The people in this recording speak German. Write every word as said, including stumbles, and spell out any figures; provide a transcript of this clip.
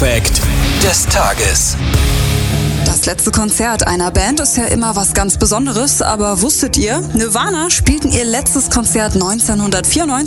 Fact des Tages. Das letzte Konzert einer Band ist ja immer was ganz Besonderes, aber wusstet ihr, Nirvana spielten ihr letztes Konzert neunzehnhundertvierundneunzig